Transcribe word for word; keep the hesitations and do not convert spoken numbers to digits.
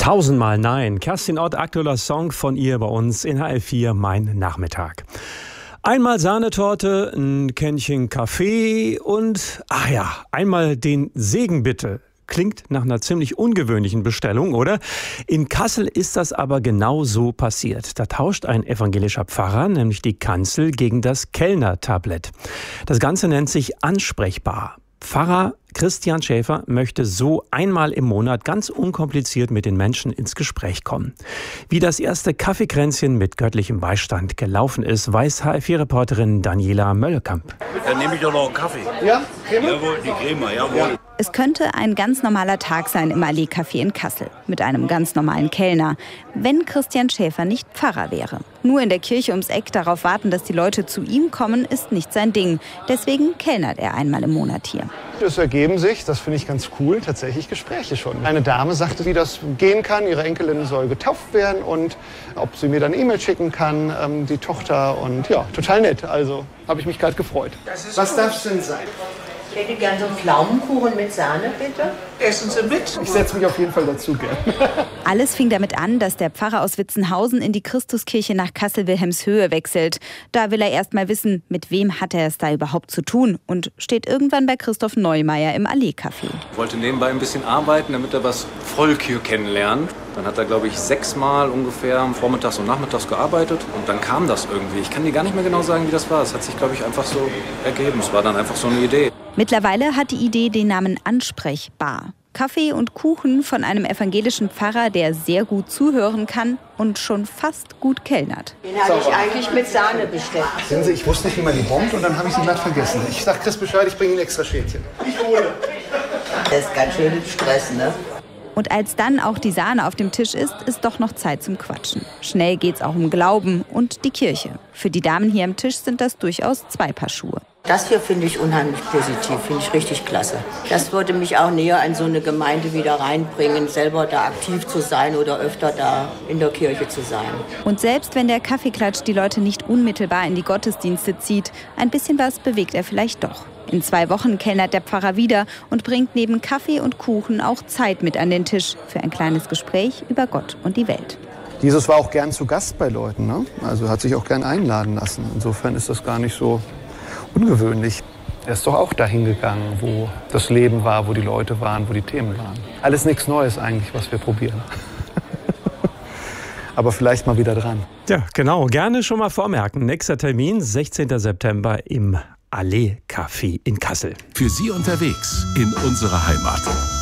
Tausendmal nein. Kerstin Ott, aktueller Song von ihr bei uns in H L vier, mein Nachmittag. Einmal Sahnetorte, ein Kännchen Kaffee und, ach ja, einmal den Segen bitte. Klingt nach einer ziemlich ungewöhnlichen Bestellung, oder? In Kassel ist das aber genau so passiert. Da tauscht ein evangelischer Pfarrer, nämlich die Kanzel, gegen das Kellnertablett. Das Ganze nennt sich ansprechbar. Pfarrer Christian Schäfer möchte so einmal im Monat ganz unkompliziert mit den Menschen ins Gespräch kommen. Wie das erste Kaffeekränzchen mit göttlichem Beistand gelaufen ist, weiß H L vier-Reporterin Daniela Möllekamp. Dann nehme ich doch noch einen Kaffee. Ja, Creme? Jawohl, die Creme, jawohl. Es könnte ein ganz normaler Tag sein im Allee-Café in Kassel mit einem ganz normalen Kellner, wenn Christian Schäfer nicht Pfarrer wäre. Nur in der Kirche ums Eck darauf warten, dass die Leute zu ihm kommen, ist nicht sein Ding. Deswegen kellnert er einmal im Monat hier. Es ergeben sich, das finde ich ganz cool, tatsächlich Gespräche schon. Eine Dame sagte, wie das gehen kann. Ihre Enkelin soll getauft werden und ob sie mir dann eine E-Mail schicken kann, ähm, die Tochter. Und ja, total nett. Also habe ich mich gerade gefreut. Was darf es denn sein? Ich hätte gerne so einen Pflaumenkuchen mit Sahne, bitte. Essen Sie mit? Ich setze mich auf jeden Fall dazu gern. Alles fing damit an, dass der Pfarrer aus Witzenhausen in die Christuskirche nach Kassel-Wilhelmshöhe wechselt. Da will er erst mal wissen, mit wem hat er es da überhaupt zu tun und steht irgendwann bei Christoph Neumeier im Allee-Café. Ich wollte nebenbei ein bisschen arbeiten, damit er was Volk hier kennenlernt. Dann hat er, glaube ich, sechsmal ungefähr vormittags und nachmittags gearbeitet. Und dann kam das irgendwie. Ich kann dir gar nicht mehr genau sagen, wie das war. Es hat sich, glaube ich, einfach so ergeben. Es war dann einfach so eine Idee. Mittlerweile hat die Idee den Namen Ansprechbar. Kaffee und Kuchen von einem evangelischen Pfarrer, der sehr gut zuhören kann und schon fast gut kellnert. Den habe ich eigentlich mit Sahne bestellt. Sehen Sie, ich wusste nicht, wie man die bombt und dann habe ich sie glatt vergessen. Ich sag Chris Bescheid, ich bringe Ihnen extra Schälchen. Ich hole. Das ist ganz schön Stress, ne? Und als dann auch die Sahne auf dem Tisch ist, ist doch noch Zeit zum Quatschen. Schnell geht's auch um Glauben und die Kirche. Für die Damen hier am Tisch sind das durchaus zwei Paar Schuhe. Das hier finde ich unheimlich positiv, finde ich richtig klasse. Das würde mich auch näher in so eine Gemeinde wieder reinbringen, selber da aktiv zu sein oder öfter da in der Kirche zu sein. Und selbst wenn der Kaffeeklatsch die Leute nicht unmittelbar in die Gottesdienste zieht, ein bisschen was bewegt er vielleicht doch. In zwei Wochen kellnert der Pfarrer wieder und bringt neben Kaffee und Kuchen auch Zeit mit an den Tisch für ein kleines Gespräch über Gott und die Welt. Jesus war auch gern zu Gast bei Leuten, ne? Also hat sich auch gern einladen lassen. Insofern ist das gar nicht so ungewöhnlich. Er ist doch auch dahin gegangen, wo das Leben war, wo die Leute waren, wo die Themen waren. Alles nichts Neues eigentlich, was wir probieren. Aber vielleicht mal wieder dran. Ja, genau. Gerne schon mal vormerken. Nächster Termin, sechzehnten September im Allee-Café in Kassel. Für Sie unterwegs in unserer Heimat.